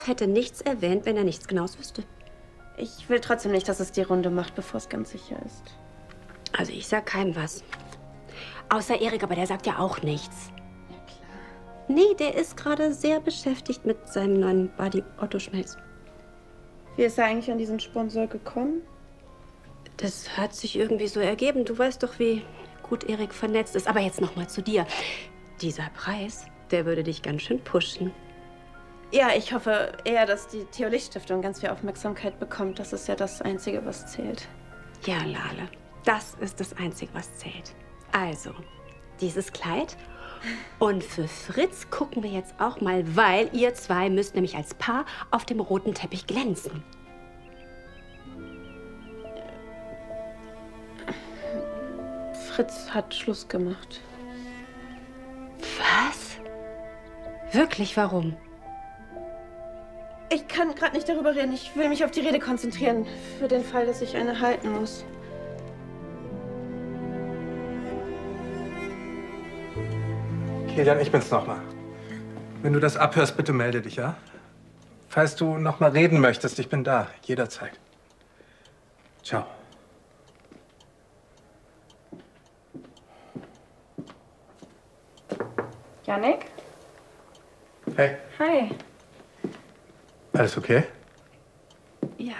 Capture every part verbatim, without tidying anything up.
hätte nichts erwähnt, wenn er nichts Genaues wüsste. Ich will trotzdem nicht, dass es die Runde macht, bevor es ganz sicher ist. Also ich sag keinem was. Außer Erik, aber der sagt ja auch nichts. Ja, klar. Nee, der ist gerade sehr beschäftigt mit seinem neuen Buddy Otto Schmelz. Wie ist er eigentlich an diesen Sponsor gekommen? Das hat sich irgendwie so ergeben. Du weißt doch, wie gut Erik vernetzt ist. Aber jetzt noch mal zu dir. Dieser Preis, der würde dich ganz schön pushen. Ja, ich hoffe eher, dass die Theo-Licht-Stiftung ganz viel Aufmerksamkeit bekommt. Das ist ja das Einzige, was zählt. Ja, Lale, das ist das Einzige, was zählt. Also, dieses Kleid. Und für Fritz gucken wir jetzt auch mal, weil ihr zwei müsst nämlich als Paar auf dem roten Teppich glänzen. Fritz hat Schluss gemacht. Was? Wirklich, warum? Ich kann gerade nicht darüber reden. Ich will mich auf die Rede konzentrieren. Für den Fall, dass ich eine halten muss. Kilian, ich bin's nochmal. Wenn du das abhörst, bitte melde dich, ja? Falls du noch mal reden möchtest, ich bin da. Jederzeit. Ciao. Jannik? Hey. Hi. Alles okay? Ja.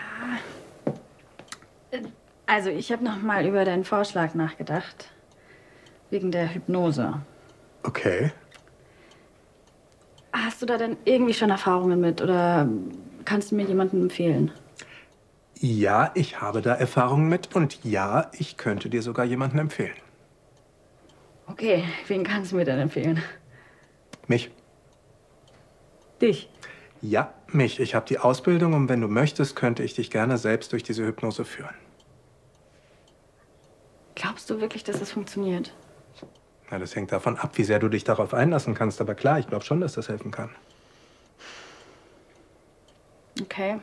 Also, ich habe noch mal über deinen Vorschlag nachgedacht. Wegen der Hypnose. Okay. Hast du da denn irgendwie schon Erfahrungen mit oder kannst du mir jemanden empfehlen? Ja, ich habe da Erfahrungen mit und ja, ich könnte dir sogar jemanden empfehlen. Okay, wen kannst du mir denn empfehlen? Mich. Dich? Ja, mich. Ich habe die Ausbildung und wenn du möchtest, könnte ich dich gerne selbst durch diese Hypnose führen. Glaubst du wirklich, dass das funktioniert? Na, das hängt davon ab, wie sehr du dich darauf einlassen kannst. Aber klar, ich glaube schon, dass das helfen kann. Okay.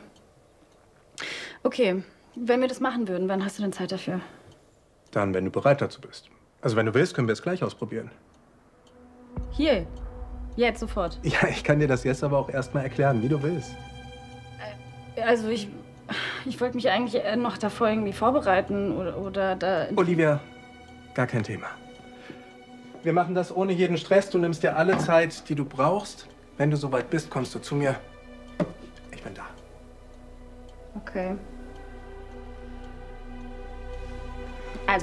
Okay, wenn wir das machen würden, wann hast du denn Zeit dafür? Dann, wenn du bereit dazu bist. Also wenn du willst, können wir es gleich ausprobieren. Hier. Jetzt, sofort. Ja, ich kann dir das jetzt aber auch erst mal erklären, wie du willst. Also ich, ich wollte mich eigentlich noch davor irgendwie vorbereiten oder, oder da... Olivia, gar kein Thema. Wir machen das ohne jeden Stress. Du nimmst dir alle Zeit, die du brauchst. Wenn du soweit bist, kommst du zu mir. Ich bin da. Okay. Also,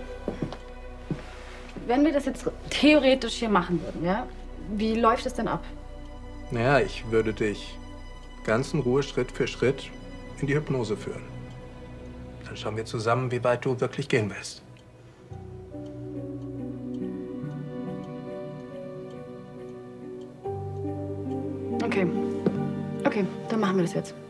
wenn wir das jetzt theoretisch hier machen würden, ja? Wie läuft es denn ab? Naja, ich würde dich ganz in Ruhe Schritt für Schritt in die Hypnose führen. Dann schauen wir zusammen, wie weit du wirklich gehen willst. Okay. Okay, dann machen wir das jetzt.